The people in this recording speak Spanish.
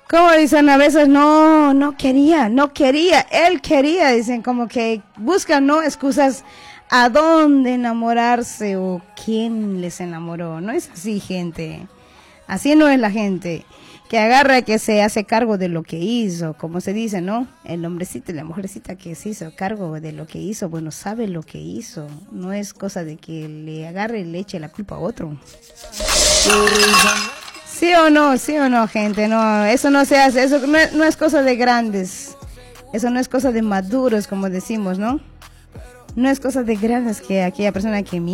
Como dicen a veces, no quería, él quería, dicen como que buscan, ¿no? Excusas a dónde enamorarse o quién les enamoró. No es así, gente. Así no es la gente. Que agarra, que se hace cargo de lo que hizo, como se dice, ¿no? El hombrecito y la mujercita que se hizo cargo de lo que hizo, bueno, sabe lo que hizo. No es cosa de que le agarre y le eche la culpa a otro. Sí o no, gente, no, eso no se hace, eso no es cosa de grandes, eso no es cosa de maduros, como decimos, ¿no? No es cosa de grandes que aquella persona que